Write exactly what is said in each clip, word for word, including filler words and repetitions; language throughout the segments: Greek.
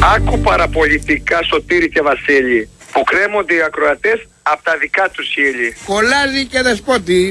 Άκου παραπολιτικά, Σωτήρη και Βασίλη, που κρέμονται οι ακροατές από τα δικά τους χείλη. Κολλάζει και δεσπότη.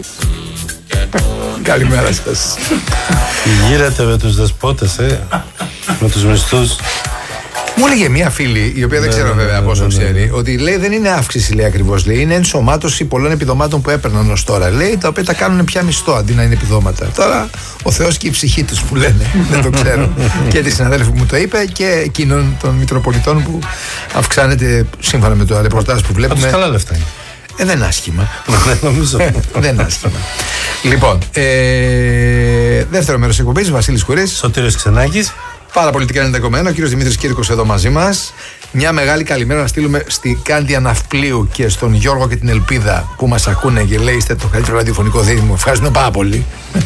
Καλημέρα σας. Γύρετε με τους δεσπότες, ε, με τους μισθούς. Μου έλεγε μια φίλη, η οποία δεν ξέρω βέβαια πόσο ξέρει, ότι λέει δεν είναι αύξηση, λέει ακριβώς, λέει, είναι ενσωμάτωση πολλών επιδομάτων που έπαιρναν ως τώρα. Λέει τα οποία τα κάνουν πια μισθό αντί να είναι επιδόματα. Τώρα ο Θεός και η ψυχή τους που λένε, δεν το ξέρω. Και τη συναδέλφη που μου το είπε και εκείνων των Μητροπολιτών που αυξάνεται σύμφωνα με το ρεπορτάζ που βλέπουμε. Από καλά λεφτά είναι. Ε, δεν είναι άσχημα. Νομίζω. Δεν είναι άσχημα. Λοιπόν, ε, δεύτερο μέρος εκπομπής, Βασίλης Κουρής. Σωτήρης Ξενάκης. Πάρα πολιτικά ενδεχομένο. Ο κύριος Δημήτρης Κύρκος εδώ μαζί μας. Μια μεγάλη καλημέρα να στείλουμε στη Κάντια Ναυπλίου και στον Γιώργο και την Ελπίδα που μας ακούνε και λέει είστε το καλύτερο ραδιοφωνικό δίδυμο. Ευχαριστούμε πάρα πολύ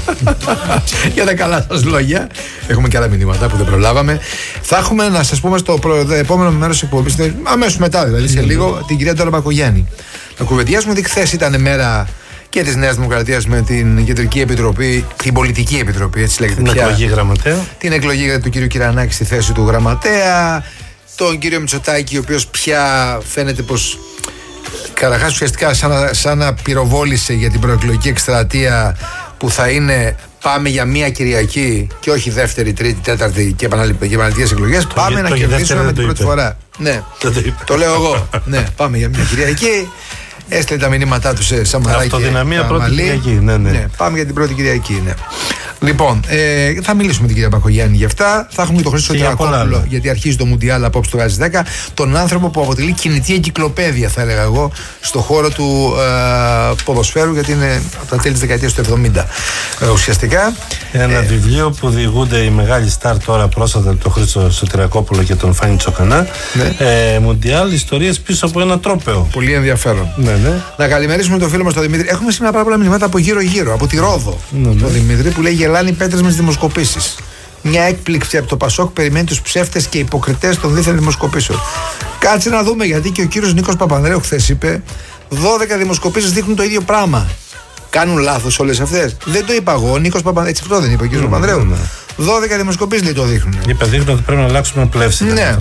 για τα καλά σας λόγια. Έχουμε και άλλα μηνύματα που δεν προλάβαμε. Θα έχουμε να σας πούμε στο προ... επόμενο μέρος της εκπομπής, αμέσως μετά δηλαδή, σε λίγο, την κυρία Ντόρα Μπακογιάννη. Να κουβεντιάσουμε ότι χθες ήταν μέρα και της Νέας Δημοκρατίας με την Κεντρική Επιτροπή, την Πολιτική Επιτροπή, έτσι λέγεται. Την πια, εκλογή γραμματέα. Την εκλογή του κύριου Κυρανάκη στη θέση του γραμματέα. Τον κύριο Μητσοτάκη, ο οποίος πια φαίνεται πως καταρχάς ουσιαστικά σαν να, σαν να πυροβόλησε για την προεκλογική εκστρατεία που θα είναι πάμε για μία Κυριακή και όχι δεύτερη, τρίτη, τέταρτη και επαναληπτικές εκλογές. Το πάμε το να κερδίσουμε με την πρώτη φορά. Ναι, το, το λέω εγώ. Ναι, πάμε για μία Κυριακή. Έστειλε τα μηνύματά του σε Σαμαρά και Αυτοδυναμία πρώτη Κυριακή. Ναι, ναι. Ναι, πάμε για την πρώτη Κυριακή. Ναι. Λοιπόν, ε, θα μιλήσουμε με την κυρία Μπακογιάννη για αυτά. Θα έχουμε και τον Χρήστο Τερακόπουλο, γιατί αρχίζει το Μουντιάλ απόψε το Γάζι δέκα. Τον άνθρωπο που αποτελεί κινητή εγκυκλοπαίδεια, θα έλεγα εγώ, στον χώρο του ε, ποδοσφαίρου, γιατί είναι από τα τέλη της δεκαετίας του εβδομήντα ε, ουσιαστικά. Ένα ε, βιβλίο που διηγούνται οι μεγάλοι στάρ τώρα πρόσφατα, τον Χρήστο Τερακόπουλο και τον Φάνη Τσοκανά. Ναι. Ε, Μουντιάλ, ιστορίες πίσω από ένα τρόπαιο. Πολύ ενδιαφέρον. Ναι, ναι. Να καλημερίσουμε τον φίλο μας τον Δημήτρη. Έχουμε σήμερα πάρα πολλά μηνύματα από γύρω-γύρω, από τη Ρόδο. Ναι, ναι. Τον Δημήτρη που λέει γελάνε οι πέτρες με τις δημοσκοπήσεις. Μια έκπληξη από το Πασόκ περιμένει τους ψεύτες και υποκριτές των δίθεν δημοσκοπήσεων. Κάτσε να δούμε, γιατί και ο κύριος Νίκος Παπανδρέου χθες είπε δώδεκα δημοσκοπήσεις δείχνουν το ίδιο πράγμα. Κάνουν λάθος όλες αυτές? Δεν το είπα εγώ, ο Νίκος Παπανδρέου. Έτσι αυτό δεν είπε ο κύριος mm, Παπανδρέου. Mm, δώδεκα δημοσκοπήσεις λέει το δείχνουν. Είπε δείχνουν ότι πρέπει να αλλάξουμε πλεύση. Ναι.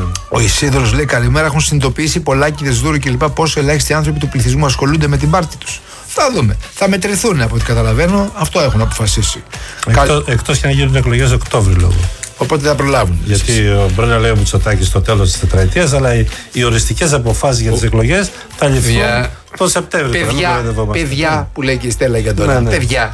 Ο Ισίδωρος λέει καλημέρα. Έχουν συνειδητοποιήσει πολλάκιδες Δούρου κλπ. Πόσο ελάχιστοι άνθρωποι του πληθυσμού ασχολούνται με την πάρτη τους. Θα δούμε. Θα μετρηθούν από ό,τι καταλαβαίνω. Αυτό έχουν αποφασίσει. Εκτός, εκτός και να γίνουν εκλογές Οκτώβρη λόγω. Οπότε θα προλάβουν. Γιατί μπορεί να λέει ο Μητσοτάκης στο τέλος της τετραετίας, αλλά οι, οι οριστικές αποφάσεις για τις εκλογές θα ληφθούν παιδιά, το Σεπτέμβριο. Παιδιά, παιδιά που λέει και η Στέλλα για τώρα. Ναι, ναι. Παιδιά.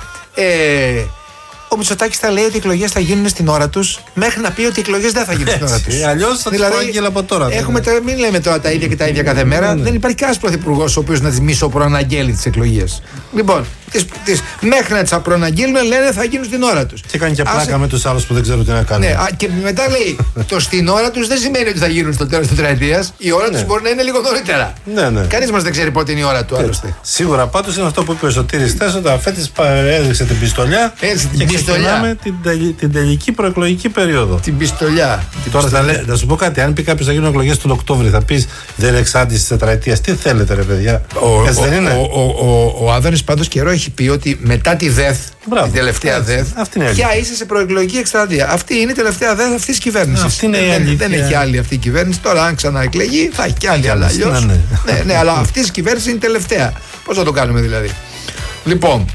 Ε, ο Μητσοτάκης θα λέει ότι οι εκλογές θα γίνουν στην ώρα τους, μέχρι να πει ότι οι εκλογές δεν θα γίνουν στην ώρα τους. Αλλιώς θα δηλαδή, προαγγείλει από τώρα. Έχουμε, ναι. Μην λέμε τώρα τα ίδια και τα ίδια κάθε μέρα. Ναι, ναι. Δεν υπάρχει κανένας πρωθυπουργός ο οποίος να τις μισοπροαναγγέλει τις εκλογές. Λοιπόν, τις, τις, μέχρι να τις προαναγγείλουν λένε θα γίνουν στην ώρα τους. Και κάνει και πλάκα Άσε... με τους άλλους που δεν ξέρουν τι να κάνουν. Ναι, α, και μετά λέει το στην ώρα τους δεν σημαίνει ότι θα γίνουν στο τέλος της τετραετίας. Η ώρα τους μπορεί να είναι λίγο νωρίτερα. Ναι, ναι. Κανείς μας δεν ξέρει πότε είναι η ώρα του άλλωστε. Σίγουρα πάντως είναι αυτό που είπε ο Σωτήρης χθες, ότι αφέτης έδειξε την πιστολιά. Την πιστολιά. Την, τελ, την τελική προεκλογική περίοδο. Την πιστολιά. Την Τώρα πιστολιά. Θα, θα σου πω κάτι. Αν πει κάποιος θα γίνουν εκλογές τον Οκτώβρη, θα πει δεν είναι εξάντηση τη τετραετία. Τι θέλετε, ρε παιδιά. Ο, Έτσι ο, δεν είναι. Ο, ο, ο, ο Άδωνης πάντως καιρό έχει πει ότι μετά τη ΔΕΘ, Μπράβο, την τελευταία έτσι, ΔΕΘ, πια είσαι σε προεκλογική εκστρατεία. Αυτή είναι η τελευταία ΔΕΘ αυτή τη κυβέρνηση. Αυτή είναι η δεν, αλήθεια. Δεν έχει άλλη αυτή η κυβέρνηση. Τώρα, αν ξαναεκλεγεί, θα έχει κι άλλη. Αλλά αλλιώς. Ναι, ναι. ναι, ναι, αλλά αυτή η κυβέρνηση είναι τελευταία. Πώς θα το κάνουμε δηλαδή. Λοιπόν,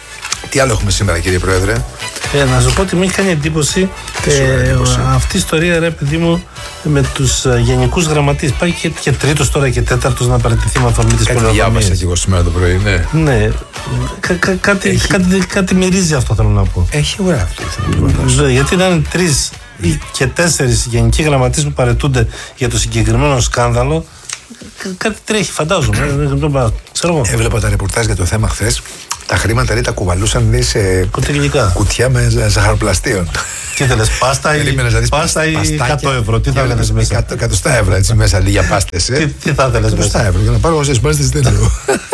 τι άλλο έχουμε σήμερα, κύριε Πρόεδρε? Ε, να σου πω ότι μου έχει κάνει εντύπωση, ε, εντύπωση. αυτή η ιστορία, ρε παιδί μου, με τους uh, γενικούς γραμματείς. Υπάρχει και, και τρίτος τώρα και τέταρτος να παραιτηθεί με αφορμή της πολεοδομίας. Κάτι διάβασα και εγώ σήμερα το πρωί, ναι. Ναι, κα, κα, κάτι, έχει... κάτι, κάτι μυρίζει αυτό, θέλω να πω. Έχει ουρά αυτό. Mm, γιατί να είναι τρεις ή και τέσσερις γενικοί γραμματείς που παραιτούνται για το συγκεκριμένο σκάνδαλο. Κάτι τρέχει, φαντάζομαι. Έβλεπα τα ρεπορτάζ για το θέμα χθες. Τα χρήματα λέει, τα κουβαλούσαν λέει, σε κουτιά με ζαχαροπλαστείων. Τι θέλεις, πάστα ή, πάστα ή εκατό ευρώ, τι θα θέλεις μέσα? εκατοστά ευρώ έτσι μέσα για πάστες. Τι, τι θα θέλεις μέσα? εκατοστά ευρώ για να πάρω όσες πάστες δεν λέω.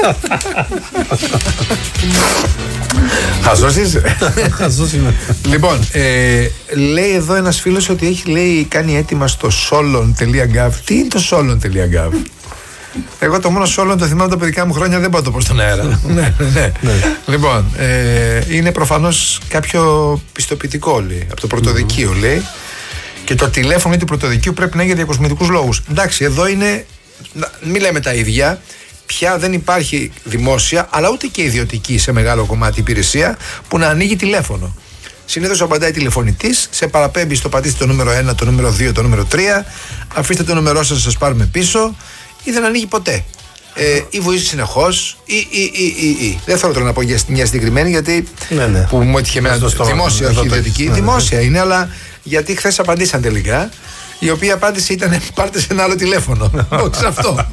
Χαζός είσαι. Χαζός είμαι. Λοιπόν, ε, λέει εδώ ένας φίλος ότι έχει λέει, κάνει έτοιμα στο solon.gov. Τι είναι το solon.gov? Εγώ το μόνο solon το θυμάμαι τα παιδικά μου χρόνια, δεν πάω το πω στον αέρα. ναι, ναι. ναι. Λοιπόν, ε, είναι προφανώς κάποιο πιστοποιητικό λέει, από το πρωτοδικείο λέει. Και το τηλέφωνο του πρωτοδικείου πρέπει να είναι για διακοσμητικούς λόγους. Εντάξει, εδώ είναι. Μην λέμε τα ίδια. Πια δεν υπάρχει δημόσια, αλλά ούτε και ιδιωτική σε μεγάλο κομμάτι υπηρεσία που να ανοίγει τηλέφωνο. Συνήθως απαντάει τηλεφωνητής, σε παραπέμπει στο πατήστε το νούμερο ένα, το νούμερο δύο, το νούμερο τρία, αφήστε το νούμερό σας να σας πάρουμε πίσω, ή δεν ανοίγει ποτέ. Ε, ή βοήθησε συνεχώς, ή, ή, ή, ή, ή. Δεν θέλω τώρα να πω για μια συγκεκριμένη, γιατί ναι, ναι. που μου έτυχε εμένα δημόσια, όχι ιδιωτική. Ναι, δημόσια ναι. είναι, αλλά γιατί χθες απαντήσαν τελικά. Η οποία απάντηση ήταν πάρτε σε ένα άλλο τηλέφωνο. Όχι αυτό.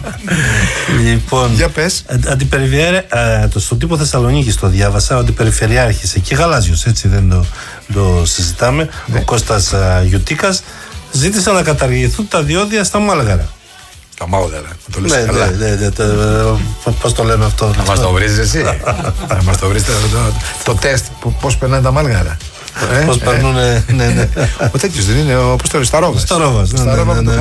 Λοιπόν, για πες. Αντιπεριφερειάρχης, στον τύπο Θεσσαλονίκης το διάβασα, ο αντιπεριφερειάρχης εκεί, γαλάζιος, έτσι δεν το, το συζητάμε, ναι. ο Κώστας Γιουτίκας, ζήτησε να καταργηθούν τα διόδια στα Μάλγαρα. Τα Μάλγαρα, το λες ναι, καλά. Ναι, ναι, ναι, πώς το λέμε αυτό. Να μας το βρεις εσύ. Να μας το βρεις το τεστ, πώς περνάνε τα Μάλγαρα. Ε, πώς περνούν, ε, ναι, ναι. Ο τέτοιος δεν είναι, ο πώς το λέει, Σταρόβας. Σταρόβας, ναι,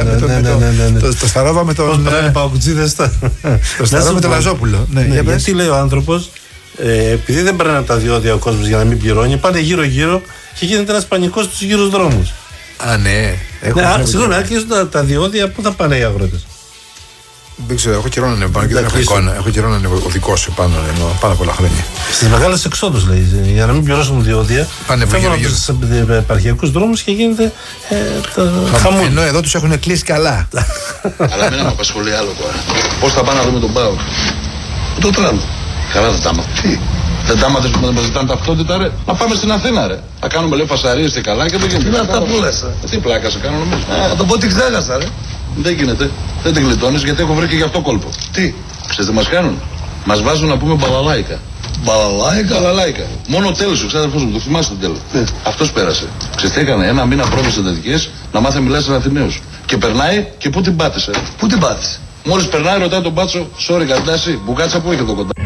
το Σταρόβα με τον... Πώς περνάνε οι παοκουτσίδες. Το Σταρόβα με τον Λαζόπουλο. Γιατί λέει ο άνθρωπος, επειδή δεν περνάνε τα διόδια ο κόσμος για να μην πληρώνει, πάνε γύρω-γύρω και γίνεται ένας πανικός στους γύρους δρόμους. Α, ναι. Συγγνώμη, άρχισαν τα διόδια, πού θα πάνε οι αγρότες. Δεν ξέρω, έχω καιρό να ανέβω πάνω και δεν έχω εικόνα. Έχω καιρό να ανέβω οδικό σε πάνω, ενώ πάρα πολλά χρόνια. Στις μεγάλες εξόδους λέει, για να μην πληρώσουν διόδια, φεύγουν από τους επαρχιακούς δρόμους και γίνεται χαμούλη. Ενώ εδώ τους έχουν κλείσει καλά. Αλλά εμένα με απασχολεί άλλο τώρα. Πώς θα πάμε να δούμε τον Πάο. Το τράμ. Καλά δεν τα άμαθα. Τι. Δεν τα άμαθες που μας ζητάνε ταυτότητα ρε. Να πάμε στην Αθήνα ρε. Θα κάνουμε λέει φασαρίες και καλά και δεν γίνεται. Είναι αυτά που λες. Τι πλάκα σε κάνω νομίζω. Θα το πω τι ξέχασα ρε. Δεν γίνεται. Δεν την γλιτώνεις γιατί έχω βρει και γι' αυτό κόλπο. Τι. Ξέρεις τι μας κάνουν. Μας βάζουν να πούμε μπαλαλάικα. Μπαλαλάικα. Μπαλαλάικα. Μόνο τέλος, ο ξάδερφός μου, το θυμάσαι το τέλος. Ναι. Αυτός πέρασε. Ξέρεις τι έκανε. Ένα μήνα πρόβες εντατικές να μάθει να μιλάει σαν Αθηναίους. Και περνάει και πού την πάτησε. Πού την πάτησε. Μόλις περνάει ρωτάει τον μπάτσο, sorry καρτάση, μπουκάτσα που έχει εδώ κοντά.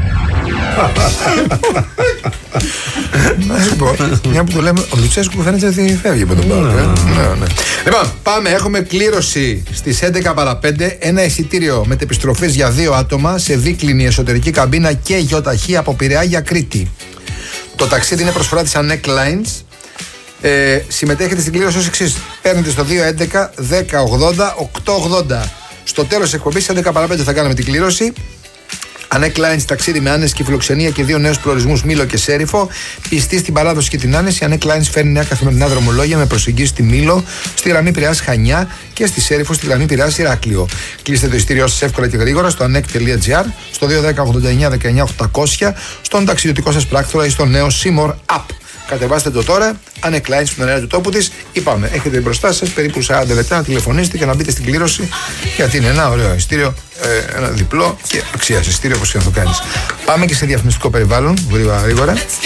Να σου πω, μια που το λέμε, ο Λουτσέσκου φαίνεται ότι φεύγει από τον Πάο. Λοιπόν, πάμε. Έχουμε κλήρωση στις έντεκα παρά πέντε. Ένα εισιτήριο μετεπιστροφής για δύο άτομα σε δίκλινη εσωτερική καμπίνα και γιοταχή από Πειραιά για Κρήτη. Το ταξίδι είναι προσφορά της Anec Lines. Ε, συμμετέχετε στην κλήρωση ως εξής. Παίρνετε στο δύο έντεκα δέκα ογδόντα οκτώ ογδόντα. Στο τέλος της εκπομπής, έντεκα παρά πέντε θα κάνουμε την κλήρωση. Anec Lines, ταξίδι με άνεση και φιλοξενία και δύο νέους προορισμούς, Μήλο και Σέριφο. Πιστή στην παράδοση και την άνεση, η Anec Lines φέρνει νέα καθημερινά δρομολόγια με προσεγγίσεις στη Μήλο, στη γραμμή Πειραιάς Χανιά και στη Σέριφο, στη γραμμή Πειραιάς Ηράκλειο. Κλείστε το εισιτήριό σας εύκολα και γρήγορα στο anec.gr, στο δύο δέκα ογδόντα εννιά δεκαεννιά οκτακόσια, στον ταξιδιωτικό σας πράκτορα ή στο νέο Seymour App. Κατεβάστε το τώρα, Anec Lines στον αέρα του τόπου της. Είπαμε, έχετε μπροστά σας περίπου σαράντα λεπτά να τηλεφωνήσετε και να μπείτε στην κλήρωση, γιατί είναι ένα ωραίο ειστήριο, ε, ένα διπλό και αξίας ειστήριο όπως και να το κάνεις. Πάμε και σε διαφημιστικό περιβάλλον, γρήγορα γρήγορα.